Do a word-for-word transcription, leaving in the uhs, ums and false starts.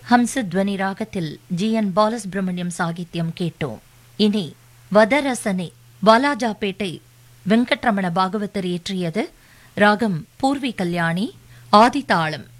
ஹம்சத்வனி ராகத்தில் G N Balasubramaniam சாகித்யம் கேட்டோம். இனி வதரசனே வாலாஜாபேட்டை வெங்கட்ரமண பாகவதர் இயற்றியது. ராகம் பூர்வி கல்யாணி, ஆதிதாளம்.